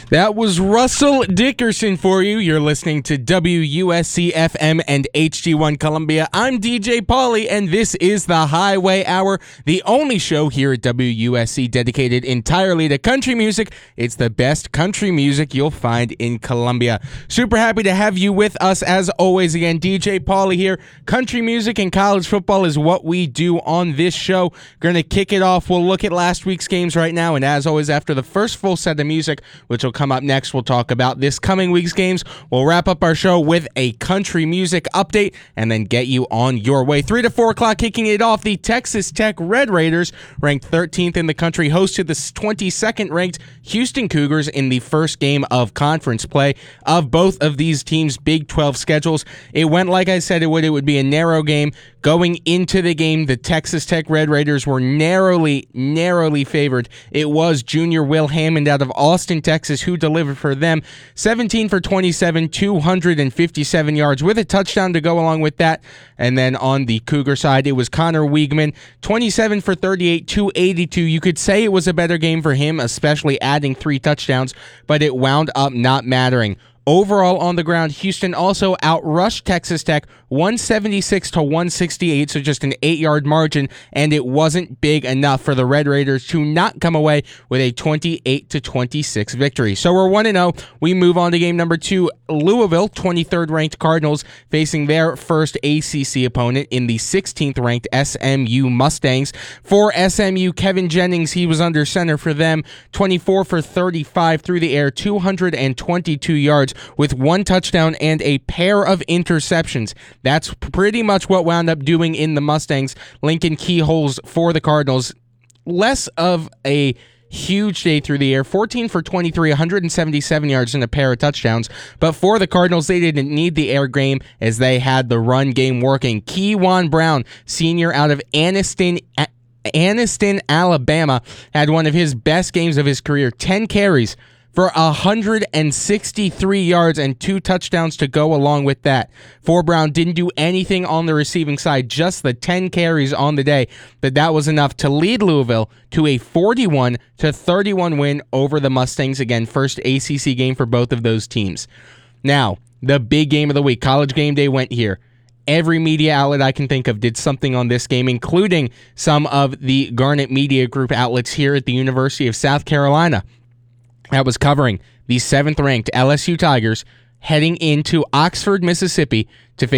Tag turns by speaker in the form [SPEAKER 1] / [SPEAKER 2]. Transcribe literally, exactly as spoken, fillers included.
[SPEAKER 1] That was Russell Dickerson for you. You're listening to W U S C F M and H D one Columbia. I'm D J Pauly, and this is the Highway Hour, the only show here at W U S C dedicated entirely to country music. It's the best country music you'll find in Columbia. Super happy to have you with us as always. Again, D J Pauly here. Country music and college football is what we do on this show. Going to kick it off. We'll look at last week's games right now, and as always, after the first full set of music, which will come up next, we'll talk about this coming week's games. We'll wrap up our show with a country music update and then get you on your way. three to four o'clock kicking it off, the Texas Tech Red Raiders, ranked thirteenth in the country, hosted the twenty-second ranked Houston Cougars in the first game of conference play of both of these teams' Big twelve schedules. It went like I said it would. It would be a narrow game. Going into the game, the Texas Tech Red Raiders were narrowly, narrowly favored. It was junior Will Hammond out of Austin, Texas, who delivered for them. seventeen for twenty-seven, two hundred fifty-seven yards with a touchdown to go along with that. And then on the Cougar side, it was Connor Wiegman, twenty-seven for thirty-eight, two eighty-two. You could say it was a better game for him, especially adding three touchdowns, but it wound up not mattering. Overall on the ground, Houston also outrushed Texas Tech one seventy-six to one sixty-eight, so just an eight-yard margin, and it wasn't big enough for the Red Raiders to not come away with a twenty-eight to twenty-six victory. So we're one and oh. We move on to game number two. Louisville, twenty-third ranked Cardinals, facing their first A C C opponent in the sixteenth ranked S M U Mustangs. For S M U, Kevin Jennings, he was under center for them, twenty-four for thirty-five through the air, two hundred twenty-two yards, with one touchdown and a pair of interceptions. That's pretty much what wound up doing in the Mustangs. Lincoln Keyholes for the Cardinals. Less of a huge day through the air, fourteen for twenty-three, one hundred seventy-seven yards and a pair of touchdowns. But for the Cardinals, they didn't need the air game as they had the run game working. Keywan Brown, senior out of Anniston, Anniston, Alabama, had one of his best games of his career, ten carries for one hundred sixty-three yards and two touchdowns to go along with that. For Brown, didn't do anything on the receiving side, just the ten carries on the day, but that was enough to lead Louisville to a forty-one to thirty-one win over the Mustangs. Again, first A C C game for both of those teams. Now, the big game of the week, College Game Day went here. Every media outlet I can think of did something on this game, including some of the Garnet Media Group outlets here at the University of South Carolina. That was covering the seventh ranked L S U Tigers heading into Oxford, Mississippi to face